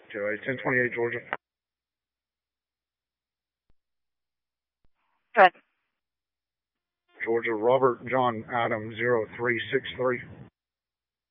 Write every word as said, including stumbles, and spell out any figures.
to a ten twenty-eight Georgia. Good. Georgia, Robert John Adam zero three six three.